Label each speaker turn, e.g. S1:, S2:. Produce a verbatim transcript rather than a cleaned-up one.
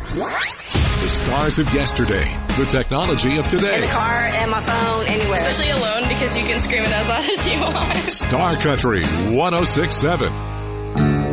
S1: The stars of yesterday, the technology of today.
S2: In the car, and my phone, anywhere.
S3: Especially alone because you can scream it as loud as you want.
S1: Star Country one oh six point seven.